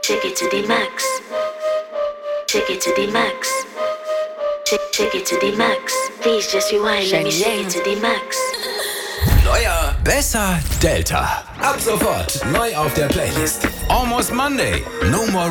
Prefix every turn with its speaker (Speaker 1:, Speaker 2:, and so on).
Speaker 1: Take it to the max. Take it to the max. Take it to the max. Please just rewind, let me shake it to the max.
Speaker 2: Neuer, besser, Delta. Ab sofort neu auf der Playlist. Almost Monday. No more